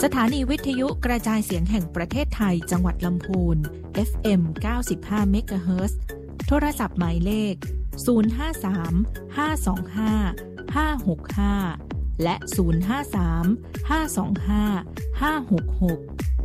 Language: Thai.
ถานีวิทยุกระจายเสียงแห่งประเทศไทยจังหวัดลำพูน FM 95 เมกะเฮิรตซ์ โทรศัพท์หมายเลข 053 525 565 และ 053 525 566